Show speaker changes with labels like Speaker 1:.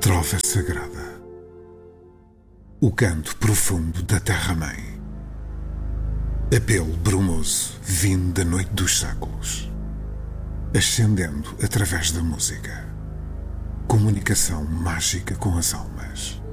Speaker 1: trova sagrada, o canto profundo da terra-mãe, apelo brumoso vindo da noite dos séculos, ascendendo através da música, comunicação mágica com as almas.